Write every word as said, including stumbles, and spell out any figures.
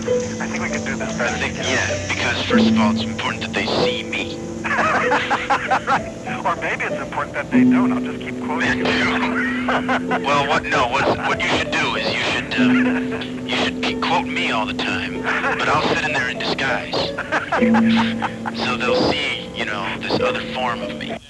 I think we can do this I better think, together. yeah, because first of all, it's important that they see me. Right. Or maybe it's important that they don't. I'll just keep quoting you. Well, what? No, what? What you should do is you should um, you should keep quote me all the time, but I'll sit in there in disguise, so they'll see, you know, this other form of me.